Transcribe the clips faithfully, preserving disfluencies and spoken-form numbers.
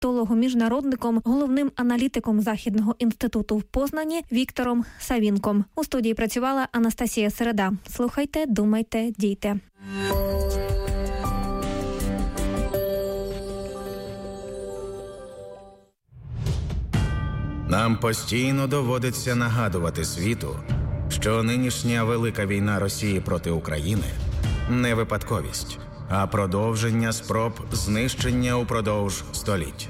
політологом-міжнародником, головним аналітиком Західного інституту в Познані Віктором Савінком. У студії працювала Анастасія Середа. Слухайте, думайте, дійте. Нам постійно доводиться нагадувати світу, що нинішня велика війна Росії проти України – не випадковість, а продовження спроб знищення упродовж століть.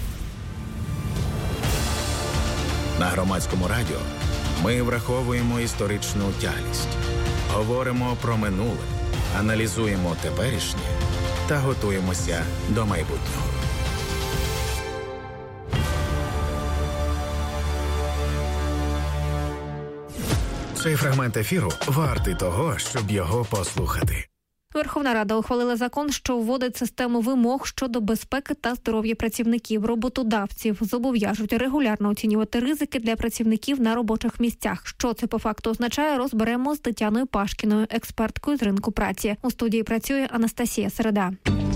На Громадському радіо ми враховуємо історичну тяглість, говоримо про минуле, аналізуємо теперішнє та готуємося до майбутнього. Цей фрагмент ефіру вартий того, щоб його послухати. Верховна Рада ухвалила закон, що вводить систему вимог щодо безпеки та здоров'я працівників. Роботодавців зобов'яжуть регулярно оцінювати ризики для працівників на робочих місцях. Що це по факту означає, розберемо з Тетяною Пашкіною, експерткою з ринку праці. У студії працює Анастасія Середа.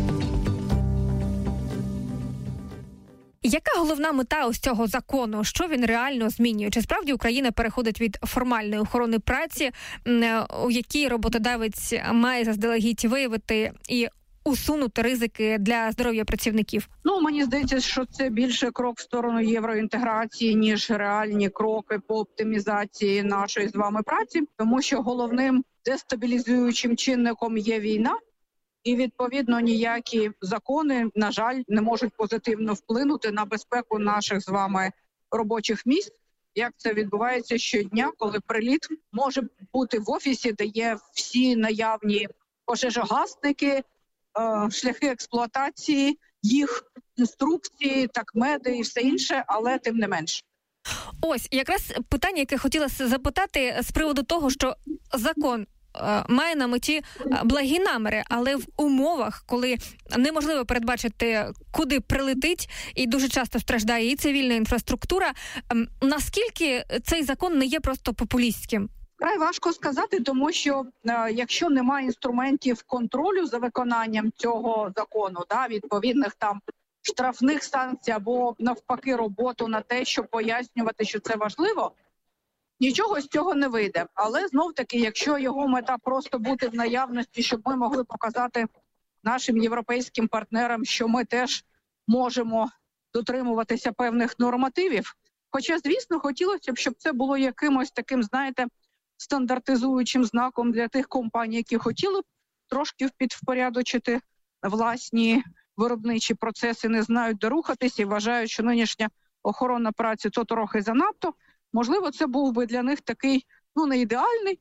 Яка головна мета ось цього закону? Що він реально змінює? Чи справді Україна переходить від формальної охорони праці, у якій роботодавець має заздалегідь виявити і усунути ризики для здоров'я працівників? Ну, мені здається, що це більше крок в сторону євроінтеграції, ніж реальні кроки по оптимізації нашої з вами праці, тому що головним дестабілізуючим чинником є війна. І, відповідно, ніякі закони, на жаль, не можуть позитивно вплинути на безпеку наших з вами робочих місць, як це відбувається щодня, коли приліт може бути в офісі, де є всі наявні пожежогасники, шляхи експлуатації, їх інструкції, такмеди і все інше, але тим не менше. Ось, якраз питання, яке хотіла запитати з приводу того, що закон має на меті благі наміри, але в умовах, коли неможливо передбачити, куди прилетить, і дуже часто страждає і цивільна інфраструктура, наскільки цей закон не є просто популістським? Край важко сказати, тому що е, якщо немає інструментів контролю за виконанням цього закону, да, відповідних там штрафних санкцій або навпаки роботу на те, щоб пояснювати, що це важливо, нічого з цього не вийде. Але знов-таки, якщо його мета просто бути в наявності, щоб ми могли показати нашим європейським партнерам, що ми теж можемо дотримуватися певних нормативів. Хоча, звісно, хотілося б, щоб це було якимось таким, знаєте, стандартизуючим знаком для тих компаній, які хотіли б трошки підвпорядочити власні виробничі процеси, не знають, де рухатися і вважають, що нинішня охорона праці – то трохи занадто. Можливо, це був би для них такий, ну, не ідеальний,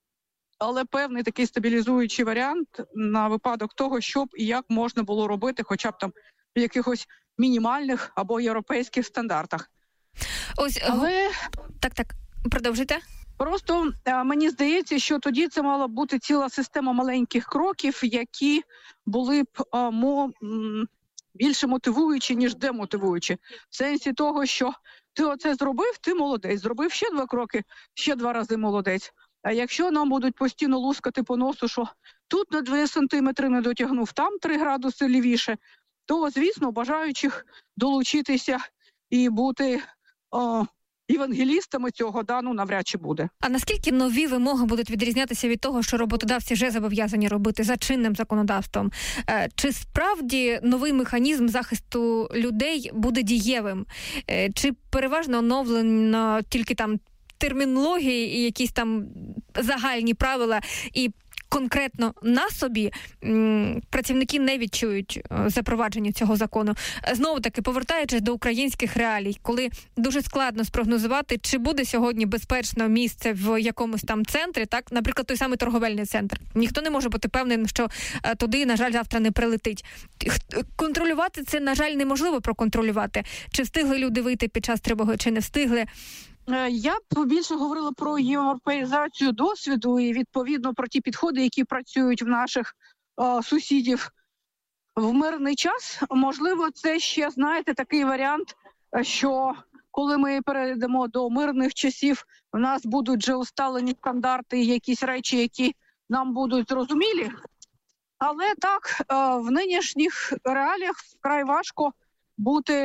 але певний такий стабілізуючий варіант на випадок того, щоб і як можна було робити хоча б там в якихось мінімальних або європейських стандартах. Ось, але... Так, так, продовжуйте. Просто а, мені здається, що тоді це мала бути ціла система маленьких кроків, які були б а, мо, м, більше мотивуючі, ніж демотивуючі. В сенсі того, що ти оце зробив, ти молодець. Зробив ще два кроки, ще два рази молодець. А якщо нам будуть постійно лускати по носу, що тут на два сантиметри не дотягнув, там три градуси лівіше, то, звісно, бажаючих долучитися і бути о, євангелістами цього, да, ну, навряд чи буде. А наскільки нові вимоги будуть відрізнятися від того, що роботодавці вже зобов'язані робити за чинним законодавством? Чи справді новий механізм захисту людей буде дієвим? Чи переважно оновлено тільки там термінології і якісь там загальні правила, і конкретно на собі м, працівники не відчують е, запровадження цього закону? Знову-таки, повертаючись до українських реалій, коли дуже складно спрогнозувати, чи буде сьогодні безпечно місце в якомусь там центрі, так, наприклад, той самий торговельний центр. Ніхто не може бути певним, що е, туди, на жаль, завтра не прилетить. Контролювати це, на жаль, неможливо проконтролювати. Чи встигли люди вийти під час тривоги, чи не встигли. Я б більше говорила про європеїзацію досвіду і, відповідно, про ті підходи, які працюють в наших о, сусідів в мирний час. Можливо, це ще, знаєте, такий варіант, що коли ми перейдемо до мирних часів, у нас будуть вже усталені стандарти, якісь речі, які нам будуть зрозумілі. Але так, в нинішніх реаліях вкрай важко бути